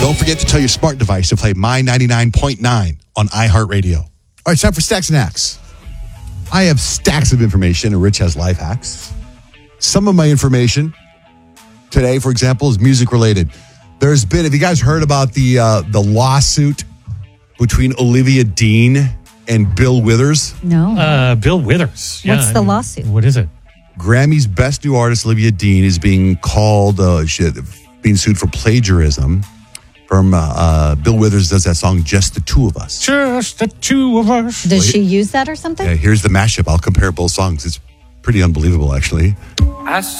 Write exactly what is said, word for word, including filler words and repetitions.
Don't forget to tell your smart device to play My ninety-nine point nine on iHeartRadio. All right, it's time for Stacks and Hacks. I have stacks of information, and Rich has life hacks. Some of my information today, for example, is music related. There's been, have you guys heard about the uh, the lawsuit between Olivia Dean and Bill Withers? No. Uh, Bill Withers. Yeah, What's I the mean, lawsuit? What is it? Grammy's Best New Artist, Olivia Dean, is being called, uh, shit, being sued for plagiarism from uh, uh, Bill Withers does that song, Just the Two of Us. Just the two of us. Does she use that or something? Yeah, here's the mashup. I'll compare both songs. It's pretty unbelievable, actually. I